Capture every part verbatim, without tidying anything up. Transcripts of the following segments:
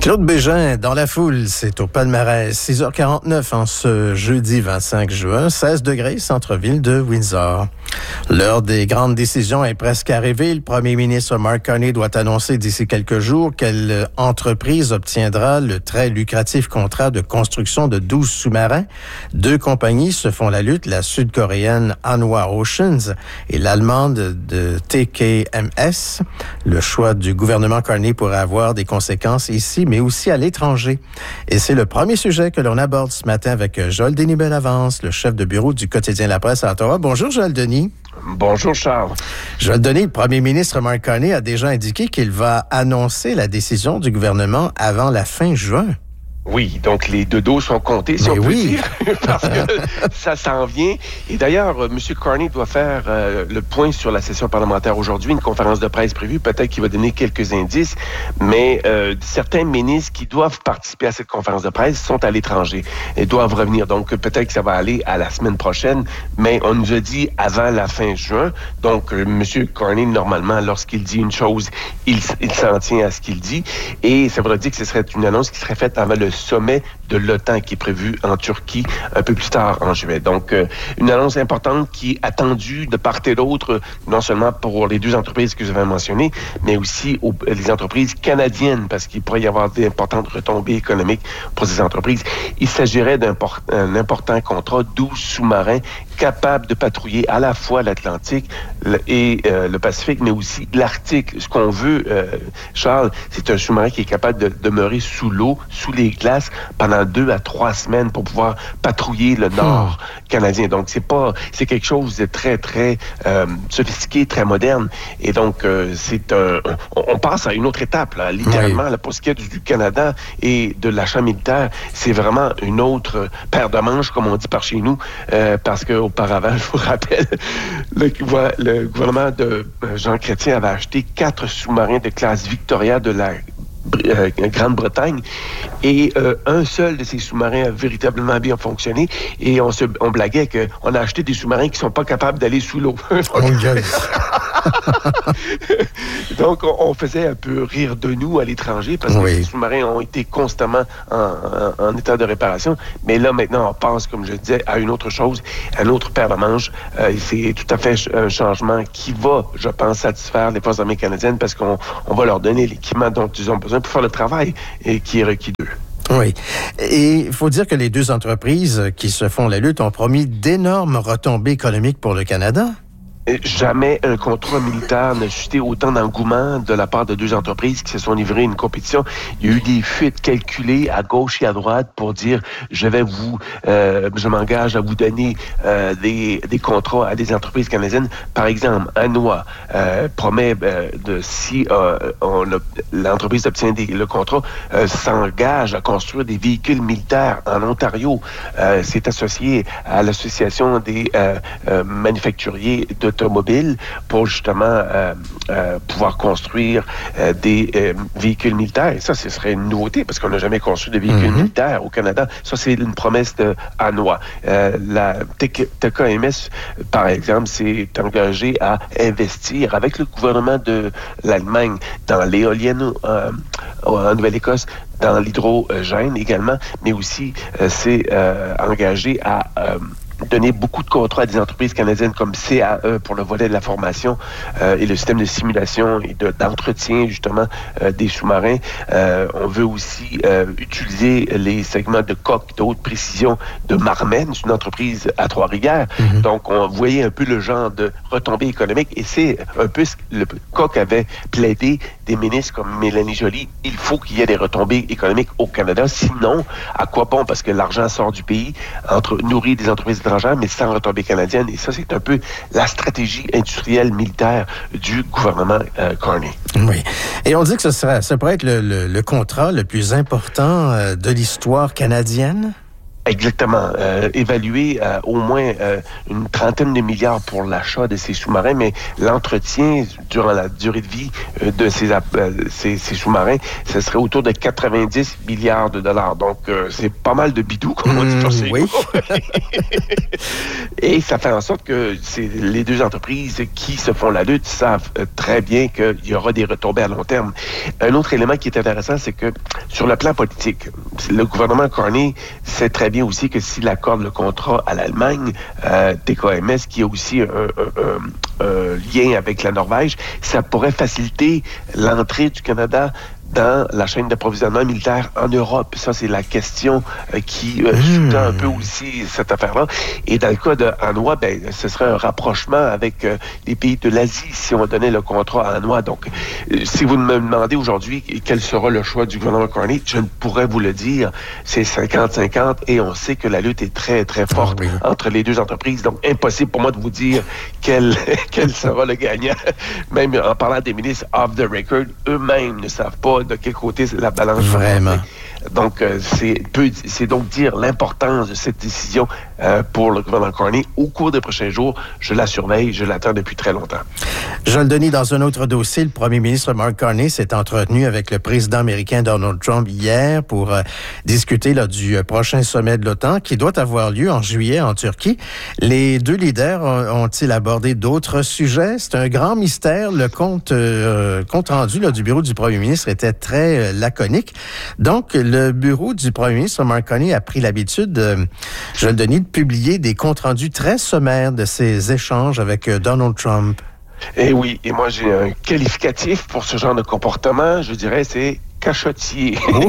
Claude Bégin, dans la foule, c'est au palmarès. six heures quarante-neuf en ce jeudi vingt-cinq juin, seize degrés, centre-ville de Windsor. L'heure des grandes décisions est presque arrivée. Le premier ministre Mark Carney doit annoncer d'ici quelques jours quelle entreprise obtiendra le très lucratif contrat de construction de douze sous-marins. Deux compagnies se font la lutte, la sud-coréenne Hanwha Oceans et l'allemande de T K M S. Le choix du gouvernement Carney pourrait avoir des conséquences ici, mais aussi à l'étranger. Et c'est le premier sujet que l'on aborde ce matin avec Joël Denis-Bellavance, le chef de bureau du quotidien La Presse à Ottawa. Bonjour, Joël Denis. Bonjour, Charles. Joël Denis, le premier ministre Mark Carney a déjà indiqué qu'il va annoncer la décision du gouvernement avant la fin juin. Oui, donc les deux dos sont comptés, si Mais on peut oui. dire, parce que ça s'en vient. Et d'ailleurs, euh, M. Carney doit faire euh, le point sur la session parlementaire aujourd'hui, une conférence de presse prévue, peut-être qu'il va donner quelques indices, mais euh, certains ministres qui doivent participer à cette conférence de presse sont à l'étranger et doivent revenir. Donc, peut-être que ça va aller à la semaine prochaine, mais on nous a dit avant la fin juin. Donc, euh, M. Carney, normalement, lorsqu'il dit une chose, il, il s'en tient à ce qu'il dit. Et ça voudrait dire que ce serait une annonce qui serait faite avant le sommet de l'OTAN qui est prévu en Turquie un peu plus tard en juillet. Donc, euh, une annonce importante qui est attendue de part et d'autre, non seulement pour les deux entreprises que vous avez mentionnées, mais aussi aux, les entreprises canadiennes, parce qu'il pourrait y avoir d'importantes retombées économiques pour ces entreprises. Il s'agirait d'un un important contrat, douze sous-marins capables de patrouiller à la fois l'Atlantique et euh, le Pacifique, mais aussi l'Arctique. Ce qu'on veut, euh, Charles, c'est un sous-marin qui est capable de demeurer sous l'eau, sous les glaces, pendant deux à trois semaines pour pouvoir patrouiller le nord hmm. canadien. Donc, c'est pas, c'est quelque chose de très, très euh, sophistiqué, très moderne. Et donc, euh, c'est un, on, on passe à une autre étape, là, littéralement, oui. Là, pour ce qui est du, du Canada et de l'achat militaire, c'est vraiment une autre paire de manches, comme on dit par chez nous, euh, parce que auparavant, je vous rappelle, le, le gouvernement de Jean Chrétien avait acheté quatre sous-marins de classe Victoria de la Euh, Grande-Bretagne, et euh, un seul de ces sous-marins a véritablement bien fonctionné, et on se on blaguait qu'on a acheté des sous-marins qui sont pas capables d'aller sous l'eau. Donc, on, on faisait un peu rire de nous à l'étranger, parce que oui. Les sous-marins ont été constamment en, en, en état de réparation, mais là, maintenant, on passe, comme je disais, à une autre chose, à une autre paire de manches. Euh, c'est tout à fait un changement qui va, je pense, satisfaire les forces armées canadiennes, parce qu'on on va leur donner l'équipement dont ils ont besoin pour faire le travail et qui est requis d'eux. Oui. Et il faut dire que les deux entreprises qui se font la lutte ont promis d'énormes retombées économiques pour le Canada. Jamais un contrat militaire n'a suscité autant d'engouement de la part de deux entreprises qui se sont livrées une compétition. Il y a eu des fuites calculées à gauche et à droite pour dire je vais vous, euh, je m'engage à vous donner euh, des, des contrats à des entreprises canadiennes. Par exemple, Hanwha euh, promet euh, de si euh, on a, l'entreprise obtient des, le contrat, euh, s'engage à construire des véhicules militaires en Ontario. Euh, c'est associé à l'association des euh, euh, manufacturiers de automobile pour justement euh, euh, pouvoir construire euh, des euh, véhicules militaires. Et ça, ce serait une nouveauté parce qu'on n'a jamais construit de véhicules mm-hmm. militaires au Canada. Ça, c'est une promesse de Hanwha. Euh, la T K M S, par exemple, s'est engagée à investir avec le gouvernement de l'Allemagne dans l'éolienne euh, en Nouvelle-Écosse, dans l'hydrogène également, mais aussi euh, s'est euh, engagé à euh, donner beaucoup de contrats à des entreprises canadiennes comme C A E pour le volet de la formation euh, et le système de simulation et de, d'entretien justement euh, des sous-marins. Euh, on veut aussi euh, utiliser les segments de coque de haute précision de Marmen, c'est une entreprise à Trois-Rivières. Mm-hmm. Donc, on voyait un peu le genre de retombées économiques et c'est un peu ce que le Coq avait plaidé des ministres comme Mélanie Joly. Il faut qu'il y ait des retombées économiques au Canada. Sinon, à quoi bon? Parce que l'argent sort du pays, entre nourrir des entreprises étrangères, mais sans retombées canadiennes. Et ça, c'est un peu la stratégie industrielle militaire du gouvernement euh, Carney. Oui. Et on dit que ce serait, ça pourrait être le, le, le contrat le plus important euh, de l'histoire canadienne? Exactement. Euh, évalué à au moins euh, une trentaine de milliards pour l'achat de ces sous-marins, mais l'entretien durant la durée de vie euh, de ces, euh, ces, ces sous-marins, ce serait autour de quatre-vingt-dix milliards de dollars. Donc, euh, c'est pas mal de bidou, comme on dit sur ces oui. Et ça fait en sorte que c'est les deux entreprises qui se font la lutte savent euh, très bien qu'il y aura des retombées à long terme. Un autre élément qui est intéressant, c'est que sur le plan politique, le gouvernement Carney sait très bien aussi que s'il accorde le contrat à l'Allemagne, euh, T K M S, qui a aussi un, un, un, un lien avec la Norvège, ça pourrait faciliter l'entrée du Canada dans la chaîne d'approvisionnement militaire en Europe. Ça, c'est la question euh, qui euh, sous-tend un peu aussi cette affaire-là. Et dans le cas de Hanwha, ben, ce serait un rapprochement avec euh, les pays de l'Asie si on donnait le contrat à Hanwha. Donc, euh, si vous me demandez aujourd'hui quel sera le choix du gouvernement Carney, je ne pourrais vous le dire. C'est cinquante cinquante et on sait que la lutte est très, très forte oh, oui. entre les deux entreprises. Donc, impossible pour moi de vous dire quel, quel sera le gagnant. Même en parlant des ministres off the record, eux-mêmes ne savent pas de quel côté la balance Vraiment. Donc, euh, c'est, peut, c'est donc dire l'importance de cette décision euh, pour le gouvernement Carney. Au cours des prochains jours, je la surveille, je l'attends depuis très longtemps. Joël Denis, dans un autre dossier, le premier ministre Mark Carney s'est entretenu avec le président américain Donald Trump hier pour euh, discuter là, du prochain sommet de l'OTAN qui doit avoir lieu en juillet en Turquie. Les deux leaders ont, ont-ils abordé d'autres sujets? C'est un grand mystère. Le compte, euh, compte rendu là, du bureau du premier ministre était très euh, laconique. Donc, le Le bureau du premier ministre Mark Carney a pris l'habitude, euh, Joël Denis, de publier des comptes rendus très sommaires de ses échanges avec euh, Donald Trump. Eh oui, et moi j'ai un qualificatif pour ce genre de comportement, je dirais c'est cachotier. Oh.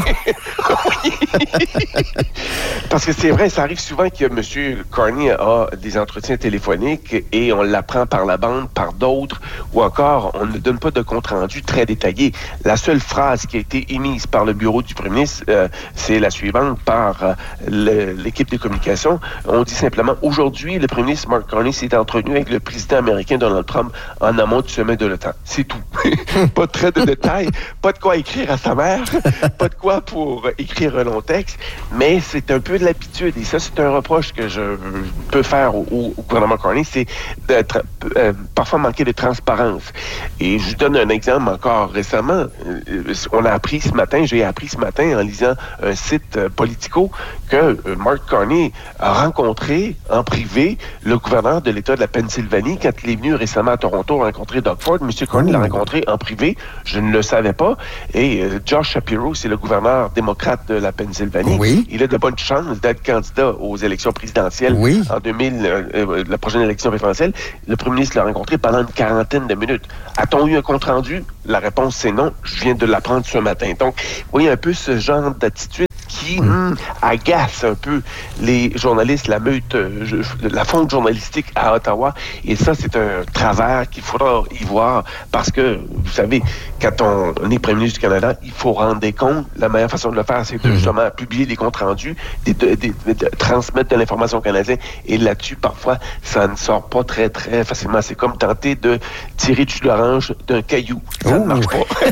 Parce que c'est vrai, ça arrive souvent que M. Carney a des entretiens téléphoniques et on l'apprend par la bande, par d'autres, ou encore on ne donne pas de compte-rendu très détaillé. La seule phrase qui a été émise par le bureau du premier ministre, euh, c'est la suivante, par euh, le, l'équipe de communication. On dit simplement, aujourd'hui, le premier ministre Mark Carney s'est entretenu avec le président américain Donald Trump en amont du sommet de l'OTAN. C'est tout. Pas de très de détails, pas de quoi écrire à sa mère, pas de quoi pour écrire un long texte, mais c'est un peu de l'habitude. Et ça, c'est un reproche que je peux faire au, au, au gouvernement Carney, c'est de euh, parfois manquer de transparence. Et je vous donne un exemple encore récemment. Euh, on a appris ce matin, j'ai appris ce matin en lisant un site euh, Politico que euh, Mark Carney a rencontré en privé le gouverneur de l'État de la Pennsylvanie quand il est venu récemment à Toronto rencontrer Doug Ford. M. Carney l'a rencontré en privé. Je ne le savais pas. Et euh, Josh Shapiro, c'est le gouverneur démocrate de la Pennsylvanie. Oui. Il a de bonnes chances d'être candidat aux élections présidentielles oui. en deux mille, euh, la prochaine élection présidentielle. Le premier ministre l'a rencontré pendant une quarantaine de minutes. A-t-on eu un compte-rendu? La réponse, c'est non. Je viens de l'apprendre ce matin. Donc, vous voyez un peu ce genre d'attitude qui hum, agace un peu les journalistes, la meute, euh, la fonte journalistique à Ottawa. Et ça, c'est un travers qu'il faudra y voir parce que, vous savez, quand on, on est premier ministre du Canada, il faut rendre des comptes. La meilleure façon de le faire, c'est de justement publier des comptes rendus, de, de, de, de, de transmettre de l'information canadienne. Et là-dessus, parfois, ça ne sort pas très, très facilement. C'est comme tenter de tirer du jus d'orange d'un caillou. Ça oh. ne marche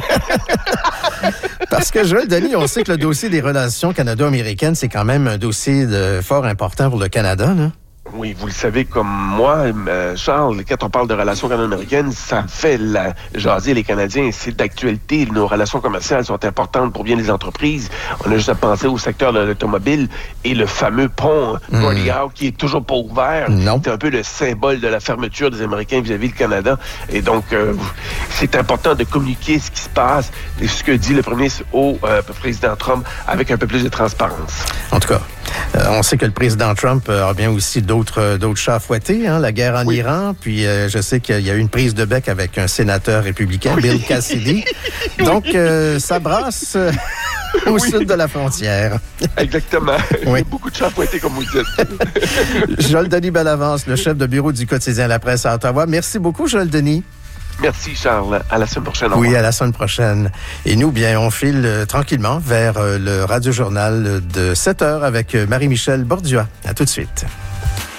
pas. Parce que, Joël Denis, on sait que le dossier des relations canado-américaines, c'est quand même un dossier de fort important pour le Canada, là. Oui, vous le savez comme moi, euh, Charles, quand on parle de relations canado-américaines, ça fait la, jaser les Canadiens. C'est d'actualité. Nos relations commerciales sont importantes pour bien les entreprises. On a juste à penser au secteur de l'automobile et le fameux pont mmh. Gordie Howe qui est toujours pas ouvert. Non. C'est un peu le symbole de la fermeture des Américains vis-à-vis du Canada. Et donc, euh, c'est important de communiquer ce qui se passe et ce que dit le premier ministre au euh, président Trump avec un peu plus de transparence. En tout cas, euh, on sait que le président Trump a bien aussi d'autres, d'autres chats à fouetter, hein, la guerre en oui. Iran. Puis euh, je sais qu'il y a eu une prise de bec avec un sénateur républicain, oui. Bill Cassidy. Donc, euh, ça brasse euh, au oui. sud de la frontière. Exactement. Oui. Il y a beaucoup de chats à fouetter, comme vous dites. Joël Denis Bellavance, le chef de bureau du quotidien La Presse à Ottawa. Merci beaucoup, Joël Denis. Merci, Charles. À la semaine prochaine. Oui, à la semaine prochaine. Et nous, bien, on file euh, tranquillement vers euh, le Radio-Journal de sept heures avec euh, Marie-Michel Borduas. À tout de suite.